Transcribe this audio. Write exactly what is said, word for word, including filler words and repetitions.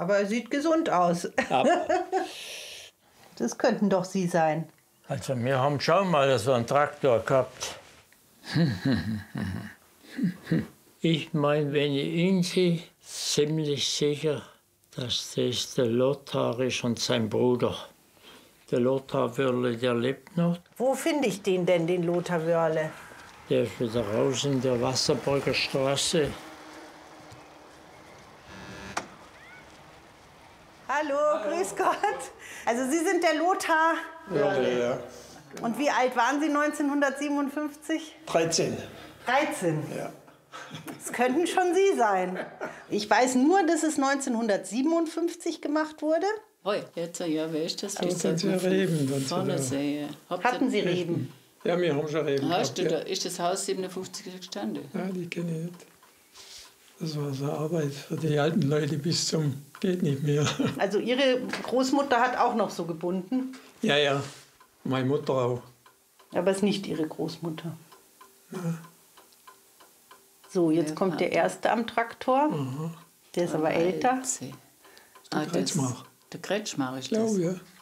aber er sieht gesund aus. Ja. Das könnten doch Sie sein. Also wir haben schon mal so einen Traktor gehabt. Ich meine, wenn ich ihn sehe, ziemlich sicher, dass das der Lothar ist und sein Bruder. Der Lothar Wörle, der lebt noch. Wo finde ich den denn, den Lothar Wörle? Der ist wieder raus in der Wasserburger Straße. Hallo, grüß Gott. Also Sie sind der Lothar Wörle. Ja, ja. Und wie alt waren Sie neunzehnhundertsiebenundfünfzig? dreizehn. dreizehn. Ja. Das könnten schon Sie sein. Ich weiß nur, dass es neunzehnhundertsiebenundfünfzig gemacht wurde. Oh, jetzt, ja, wer ist das? Da sind Sie Reben. dann Vorne sind sehen. Habt Hatten ihr- Sie Reben? Ja, wir haben schon Reben Hast du gehabt. da, ist das Haus siebenundfünfzig gestanden? Ja. ja, die kenne ich nicht. Das war so Arbeit für die alten Leute bis zum geht nicht mehr. Also Ihre Großmutter hat auch noch so gebunden, Ja, ja. Meine Mutter auch. aber ist nicht Ihre Großmutter. So, jetzt Ja, kommt der warte. Erste am Traktor. Der ist aber älter. Ah, Kretschmar. das- Der Kretschmar ist Ich glaube, das. ja.